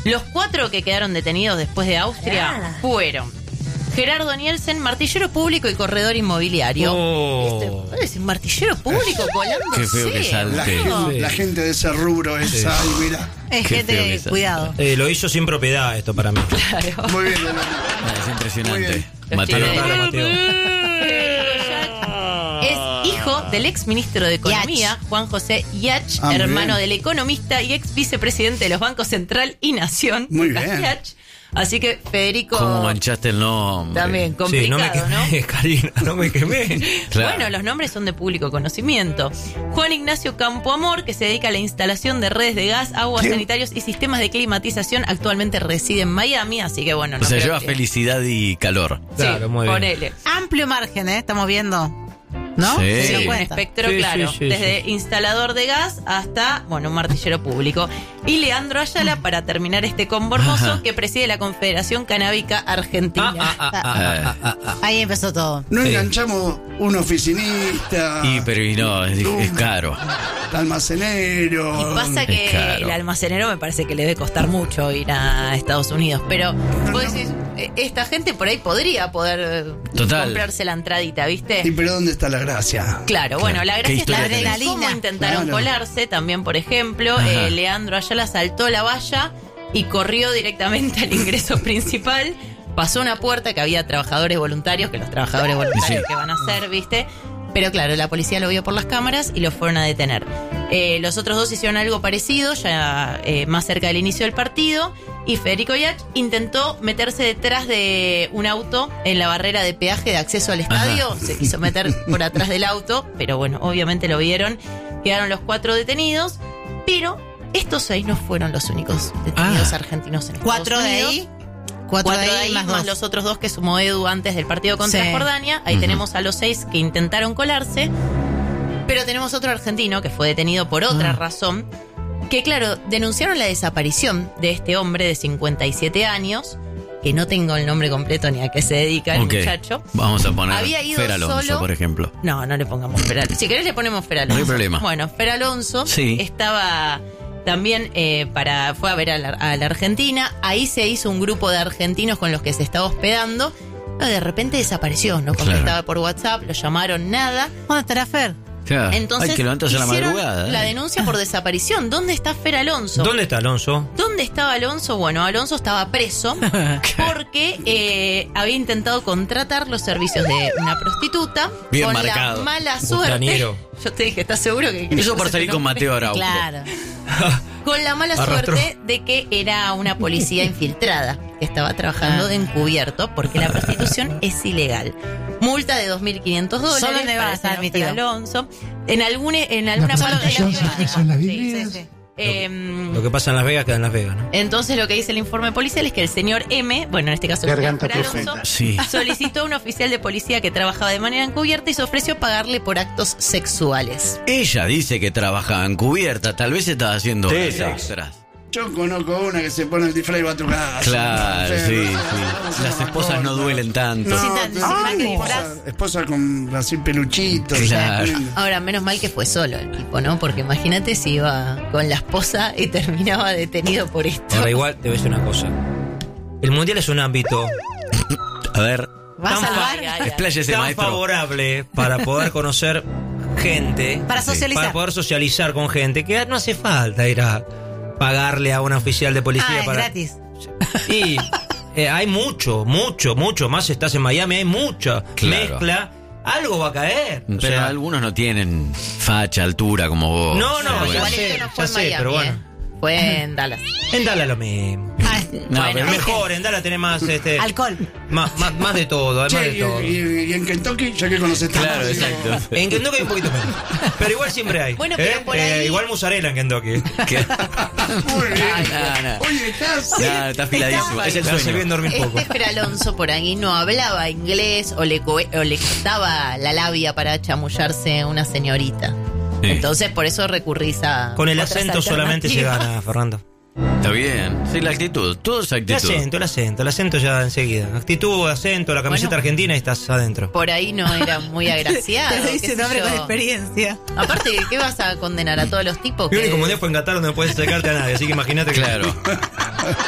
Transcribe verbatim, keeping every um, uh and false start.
Los cuatro que quedaron detenidos después de Austria ah. fueron Gerardo Nielsen, martillero público y corredor inmobiliario. Oh. Este, es un martillero público colándose. Qué feo que salte. La gente, la gente de ese rubro es Sí. ahí, mira. Es gente de cuidado. Eh, lo hizo sin propiedad esto para mí. Claro. Muy bien, Leonardo. Es impresionante. Los Mateo. tiene- Claro, Mateo. Es hijo del ex ministro de Economía, Yach. Juan José Yach, Ah, muy hermano bien. del economista y ex vicepresidente de los Bancos Central y Nación. Muy Lucas bien. Yach. Así que Federico ¿Cómo manchaste el nombre? también complicado, Sí, no me ¿no? quemé, Karina, no me quemé. Claro. Bueno, los nombres son de público conocimiento. Juan Ignacio Campoamor, que se dedica a la instalación de redes de gas, aguas ¿Qué? sanitarios y sistemas de climatización, actualmente reside en Miami, así que bueno, no O sea, creo lleva que- felicidad y calor. Sí, Claro, muy bien. ponele. Amplio margen, ¿eh? Estamos viendo. ¿No? Sí. Se Sí, dio un cuenta. espectro Sí, claro, sí, sí, desde instalador de gas hasta, bueno, un martillero público. Y Leandro Ayala, para terminar este combo hermoso, Ajá. que preside la Confederación Canábica Argentina. Ah, ah, ah, ah, ah, ah, ah. Ahí empezó todo. No Sí. enganchamos un oficinista, Y pero y no, es, es caro. almacenero. Y pasa Es que caro. el almacenero me parece que le debe costar mucho ir a Estados Unidos. Pero vos decís, eh, esta gente por ahí podría poder eh, Total. comprarse la entradita, ¿viste? ¿Y pero dónde está la gracia? Claro, bueno, la ¿Qué gracia está historia en tenés? cómo intentaron Claro. colarse. También, por ejemplo, Ajá. eh, Leandro Ayala saltó la valla y corrió directamente al ingreso principal. Pasó una puerta que había trabajadores voluntarios, que los trabajadores voluntarios Sí. que van a hacer, ¿viste? Pero claro, la policía lo vio por las cámaras y lo fueron a detener. Eh, los otros dos hicieron algo parecido, ya eh, más cerca del inicio del partido. Y Federico Yach intentó meterse detrás de un auto en la barrera de peaje de acceso al estadio. Ajá. Se quiso meter por atrás del auto, pero bueno, obviamente lo vieron. Quedaron los cuatro detenidos, pero estos seis no fueron los únicos detenidos Ah. argentinos en Estados Cuatro de Unidos. ahí. Cuatro, Cuatro de ahí, más, dos. los otros dos que sumó Edu antes del partido contra Sí. Jordania. Ahí Ujú. tenemos a los seis que intentaron colarse. Pero tenemos otro argentino que fue detenido por otra Ah. razón. Que claro, denunciaron la desaparición de este hombre de cincuenta y siete años. Que no tengo el nombre completo ni a qué se dedica el Ok. muchacho. Vamos a poner Había ido Fer Alonso, solo- por ejemplo. No, no le pongamos Fer Alonso. Si querés le ponemos Fer Alonso. No hay problema. Bueno, Fer Alonso Sí. estaba también eh, para fue a ver a la, a la Argentina. Ahí se hizo un grupo de argentinos con los que se estaba hospedando. No, de repente desapareció, no contestaba Claro. por WhatsApp, lo llamaron, nada. ¿Dónde estará Fer? Claro. Entonces Hay que levantarse a la hicieron madrugada. ¿eh? la denuncia por desaparición. ¿Dónde está Fer Alonso? ¿Dónde está Alonso? ¿Dónde estaba Alonso? Bueno, Alonso estaba preso porque eh, había intentado contratar los servicios de una prostituta Bien con marcado. la mala suerte. Butaniero. Yo te dije, ¿estás seguro que Eso por salir con Mateo Araujo. Claro. Con la mala Arrastró. suerte de que era una policía infiltrada que estaba trabajando de encubierto porque la prostitución es ilegal. Multa de dos mil quinientos dólares. Solo en Nevada para está el señor admitido. Alonso. En, algún, en alguna Solo parte de en la Las Vegas. Son las Sí, vidrieras. sí, sí. Em, Lo que pasa en Las Vegas queda en Las Vegas, ¿no? entonces lo que dice el informe policial es que el señor M, bueno, en este caso el señor Garganta Fer Alonso, profeta. Sí. solicitó a un oficial de policía que trabajaba de manera encubierta y se ofreció pagarle por actos sexuales. Ella dice que trabajaba encubierta, tal vez estaba haciendo horas Tela. extras. Yo conozco una que se pone el disfraz y va a tu casa. Claro, sí, Pero, sí. Las esposas no duelen tanto. No, Necesitan- necesitan ay, que esposa, disfraz. esposa con así peluchitos. Claro. Ahora, menos mal que fue solo el tipo, ¿no? Porque imagínate si iba con la esposa y terminaba detenido por esto. Ahora igual te voy a decir una cosa. El mundial es un ámbito A ver, ¿Va a Tan salvar? Ay, ay, ay. expláyese, tan maestro. favorable para poder conocer gente, Para Sí. socializar. para poder socializar con gente, que no hace falta ir a pagarle a un oficial de policía Ah, es para... gratis. Y eh, hay mucho, mucho, mucho más. Estás en Miami, hay mucha Claro. mezcla. Algo va a caer. O Pero sea, algunos no tienen facha, altura como vos. No, no, Pero ya igual sé, esto no ya fue en sé, Miami, pero bueno. ¿eh? Fue en Dallas. En Dallas lo mismo. Ah, No, Bueno, pero Mejor, en Dallas tenés más, este, alcohol. más, más, más de todo, hay más Che, de todo. y, y- y en Kentucky, ya que conoces tanto, Claro, digo, exacto. En Kentucky hay un poquito menos. Pero igual siempre hay. Bueno, pero ¿eh? por Eh, ahí- igual mozzarella en Kentucky. ¿Qué? Muy bien. No, no. Oye, estás. No, está afiladísimo. Es el Me hace sueño. bien dormir poco. Este Fer Alonso por ahí no hablaba inglés o le, co- o le costaba la labia para chamullarse una señorita. Sí. Entonces por eso recurrís a Con el otras acento solamente se alternativas. gana, Fernando. Está bien. Sí, la actitud. Todo es El actitud. acento, el acento, el acento ya enseguida. Actitud, acento, la camiseta Bueno. argentina y estás adentro. Por ahí no era muy agraciado. Te lo qué dice sé un hombre yo. con experiencia. Aparte, ¿qué vas a condenar a todos los tipos? Mi que- único mundial fue en Qatar donde no puedes acercarte a nadie, así que imagínate que... Claro.